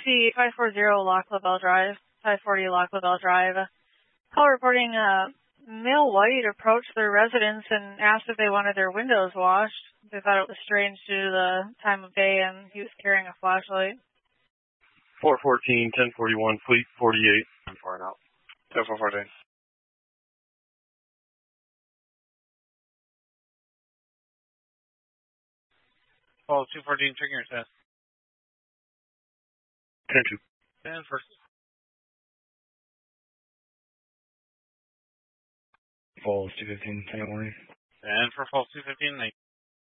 PC 540 Lock LaBelle Drive, 540 Lock LaBelle Drive. Call reporting male white approached their residence and asked if they wanted their windows washed. They thought it was strange due to the time of day, and he was carrying a flashlight. 414, 1041, Fleet 48. I'm far out. 414. Oh, 214, checking your test. 10-2. 10 first. Falls 215, 10 warning. And for false 215,